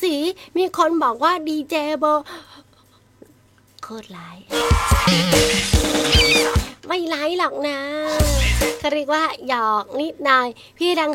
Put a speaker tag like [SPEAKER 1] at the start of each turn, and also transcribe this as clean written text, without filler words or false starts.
[SPEAKER 1] สีมีคนบอกว่าดีเจโบโคตรร้ายไม่ร้ายหรอกนะเขาเรียกว่าหยอกนิดหน่อยพี่รัง